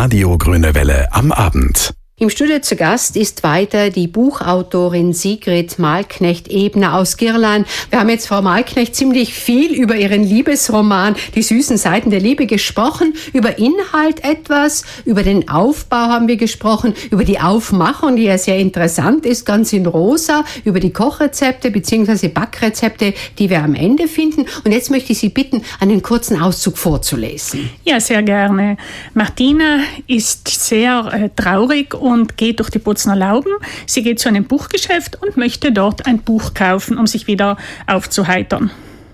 Radio Grüne Welle am Abend. Im Studio zu Gast ist weiter die Buchautorin Sigrid Malknecht-Ebner aus Girlan. Wir haben jetzt, Frau Malknecht, ziemlich viel über Ihren Liebesroman Die süßen Seiten der Liebe gesprochen, über Inhalt etwas, über den Aufbau haben wir gesprochen, über die Aufmachung, die ja sehr interessant ist, ganz in rosa, über die Kochrezepte bzw. Backrezepte, die wir am Ende finden. Und jetzt möchte ich Sie bitten, einen kurzen Auszug vorzulesen. Ja, sehr gerne. Martina ist sehr traurig und geht durch die Bozner Lauben. Sie geht zu einem Buchgeschäft und möchte dort ein Buch kaufen, um sich wieder aufzuheitern.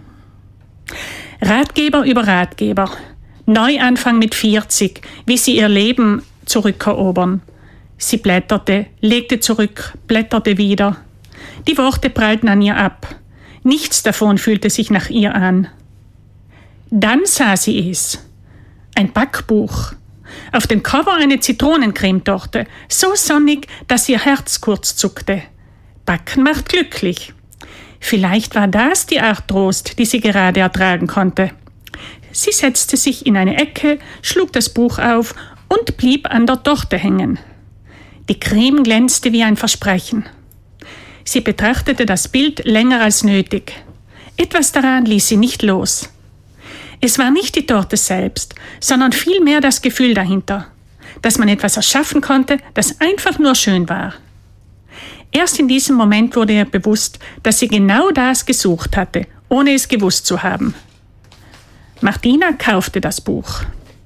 Ratgeber über Ratgeber. Neuanfang mit 40, wie sie ihr Leben zurückerobern. Sie blätterte, legte zurück, blätterte wieder. Die Worte prallten an ihr ab. Nichts davon fühlte sich nach ihr an. Dann sah sie es. Ein Backbuch. Auf dem Cover eine Zitronencremetorte, so sonnig, dass ihr Herz kurz zuckte. Backen macht glücklich. Vielleicht war das die Art Trost, die sie gerade ertragen konnte. Sie setzte sich in eine Ecke, schlug das Buch auf und blieb an der Torte hängen. Die Creme glänzte wie ein Versprechen. Sie betrachtete das Bild länger als nötig. Etwas daran ließ sie nicht los. Es war nicht die Torte selbst, sondern vielmehr das Gefühl dahinter, dass man etwas erschaffen konnte, das einfach nur schön war. Erst in diesem Moment wurde ihr bewusst, dass sie genau das gesucht hatte, ohne es gewusst zu haben. Martina kaufte das Buch.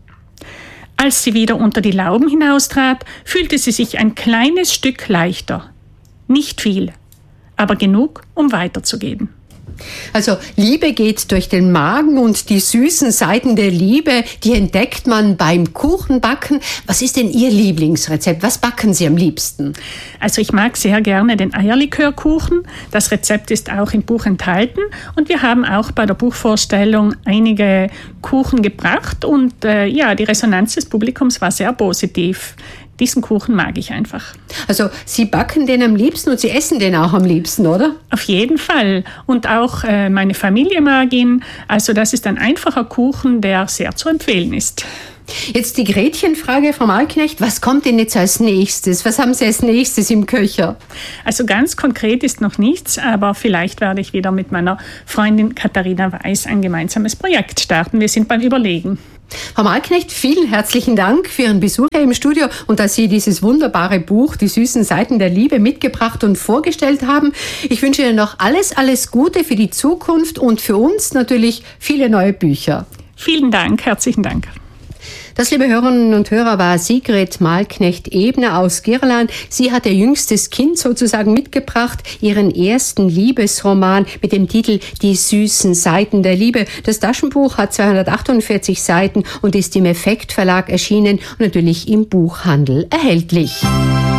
Als sie wieder unter die Lauben hinaustrat, fühlte sie sich ein kleines Stück leichter. Nicht viel, aber genug, um weiterzugehen. Also Liebe geht durch den Magen und die süßen Seiten der Liebe, die entdeckt man beim Kuchenbacken. Was ist denn Ihr Lieblingsrezept? Was backen Sie am liebsten? Also ich mag sehr gerne den Eierlikörkuchen. Das Rezept ist auch im Buch enthalten und wir haben auch bei der Buchvorstellung einige Kuchen gebracht und die Resonanz des Publikums war sehr positiv. Diesen Kuchen mag ich einfach. Also Sie backen den am liebsten und Sie essen den auch am liebsten, oder? Auf jeden Fall. Und auch meine Familie mag ihn. Also das ist ein einfacher Kuchen, der sehr zu empfehlen ist. Jetzt die Gretchenfrage, Frau Malknecht. Was kommt denn jetzt als nächstes? Was haben Sie als nächstes im Köcher? Also ganz konkret ist noch nichts, aber vielleicht werde ich wieder mit meiner Freundin Katharina Weiß ein gemeinsames Projekt starten. Wir sind beim Überlegen. Frau Malknecht, vielen herzlichen Dank für Ihren Besuch hier im Studio und dass Sie dieses wunderbare Buch Die süßen Seiten der Liebe mitgebracht und vorgestellt haben. Ich wünsche Ihnen noch alles Gute für die Zukunft und für uns natürlich viele neue Bücher. Vielen Dank, herzlichen Dank. Das, liebe Hörerinnen und Hörer, war Sigrid Malknecht-Ebner aus Girlan. Sie hat ihr jüngstes Kind sozusagen mitgebracht, ihren ersten Liebesroman mit dem Titel Die süßen Seiten der Liebe. Das Taschenbuch hat 248 Seiten und ist im Effekt Verlag erschienen und natürlich im Buchhandel erhältlich.